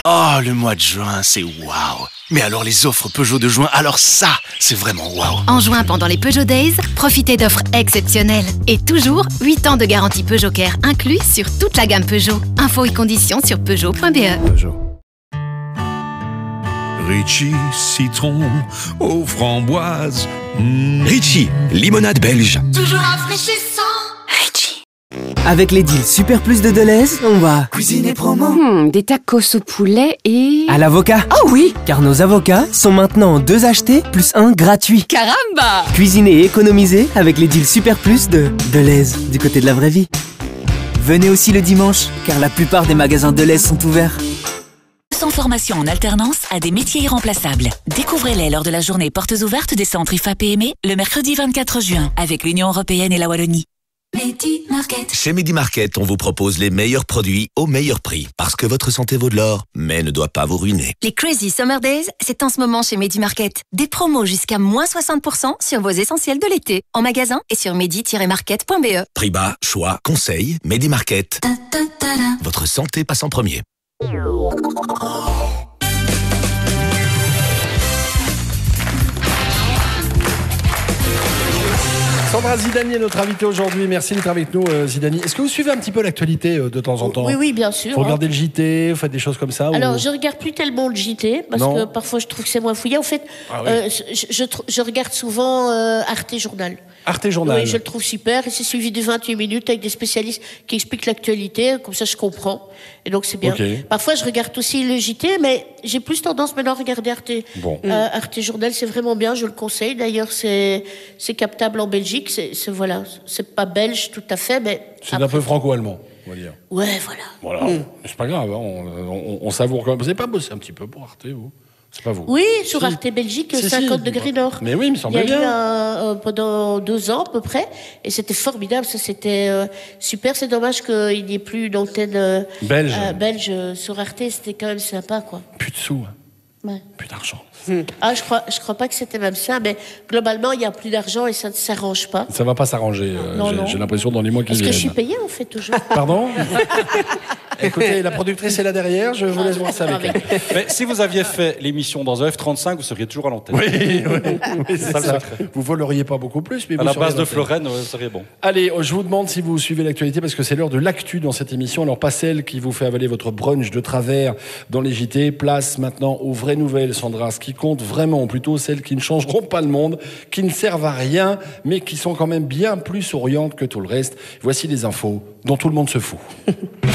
Oh, le mois de juin, c'est waouh. Mais alors les offres Peugeot de juin, alors ça, c'est vraiment waouh. En juin, pendant les Peugeot Days, profitez d'offres exceptionnelles. Et toujours, 8 ans de garantie Peugeot Care inclus sur toute la gamme Peugeot. Infos et conditions sur Peugeot.be. Ritchie, citron aux framboises. Ritchie, limonade belge. Toujours rafraîchissant. Ritchie. Avec les deals Super Plus de Deleuze, on va cuisiner promo. Des tacos au poulet et... à l'avocat. Oh oui! Car nos avocats sont maintenant 2 achetés plus 1 gratuit. Caramba! Cuisiner et économiser avec les deals Super Plus de Deleuze, du côté de la vraie vie. Venez aussi le dimanche, car la plupart des magasins Deleuze sont ouverts. Sans formation en alternance à des métiers irremplaçables. Découvrez-les lors de la journée portes ouvertes des centres IFA-PME le mercredi 24 juin avec l'Union Européenne et la Wallonie. Medi Market. Chez Medi Market, on vous propose les meilleurs produits au meilleur prix. Parce que votre santé vaut de l'or, mais ne doit pas vous ruiner. Les Crazy Summer Days, c'est en ce moment chez Medi Market. Des promos jusqu'à moins 60% sur vos essentiels de l'été. En magasin et sur medi-market.be. Prix bas, choix, conseils, Medi Market. Votre santé passe en premier. Sandra Zidani est notre invitée aujourd'hui. Merci d'être avec nous, Zidani. Est-ce que vous suivez un petit peu l'actualité de temps en temps? Oui, bien sûr. Vous regardez le JT, vous faites des choses comme ça? Alors, je regarde plus tellement le JT, parce que parfois je trouve que c'est moins fouillé. En fait, je regarde souvent Arte Journal. Arte Journal. Oui, je le trouve super. Et c'est suivi de 28 minutes avec des spécialistes qui expliquent l'actualité. Comme ça, je comprends. Et donc, c'est bien. Okay. Parfois, je regarde aussi le JT, mais j'ai plus tendance maintenant à regarder Arte. Bon. Arte Journal, c'est vraiment bien. Je le conseille. D'ailleurs, c'est captable en Belgique. Voilà. C'est pas belge tout à fait, mais... C'est un peu franco-allemand, on va dire. Ouais, voilà. Voilà. C'est pas grave. Hein. On savoure quand même. Vous n'avez pas bossé un petit peu pour Arte, vous? C'est pas vous? Oui, sur Arte Belgique, 50 degrés nord. Mais oui, il me semblait bien. Il y a eu pendant 2 ans à peu près, et c'était formidable. Ça, c'était super. C'est dommage qu'il n'y ait plus d'antenne belge sur Arte. C'était quand même sympa, quoi. Plus de sous. Ouais. Plus d'argent. Ah, je crois pas que c'était même ça, mais globalement, il y a plus d'argent et ça ne s'arrange pas. Ça va pas s'arranger. J'ai l'impression dans les mois qui viennent. Est-ce que je suis payée, en fait, toujours? Pardon? Écoutez, la productrice est là derrière, je vous laisse voir ça avec elle. Mais si vous aviez fait l'émission dans un F-35, vous seriez toujours à l'antenne. Oui, c'est ça. Vous voleriez pas beaucoup plus, mais à la base de Florène, ça serait bon. Allez, je vous demande si vous suivez l'actualité, parce que c'est l'heure de l'actu dans cette émission. Alors, pas celle qui vous fait avaler votre brunch de travers dans les JT. Place maintenant aux vraies nouvelles, Sandra. Ce qui compte vraiment, ou plutôt celles qui ne changeront pas le monde, qui ne servent à rien, mais qui sont quand même bien plus souriantes que tout le reste. Voici les infos dont tout le monde se fout.